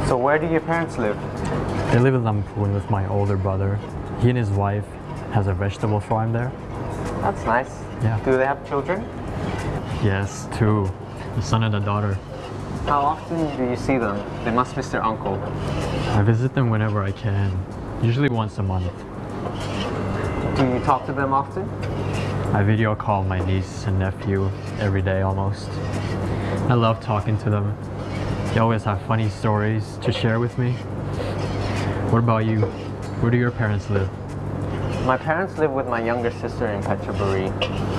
So where do your parents live? They live in Lamphun with my older brother. He and his wife has a vegetable farm there. That's nice. Yeah. Do they have children? Yes, two. A son and a daughter. How often do you see them? They must miss their uncle. I visit them whenever I can, usually once a month. Do you talk to them often? I video call my niece and nephew every day almost. I love talking to them. They always have funny stories to share with me. What about you? Where do your parents live? My parents live with my younger sister in Phetchaburi.